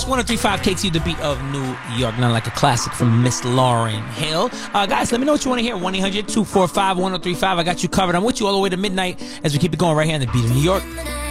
1035 KT, the beat of New York. Not like a classic from Miss Lauryn Hill. Guys, let me know what you want to hear. 1-800-245-1035. I got you covered. I'm with you all the way to midnight as we keep it going right here on the beat of New York.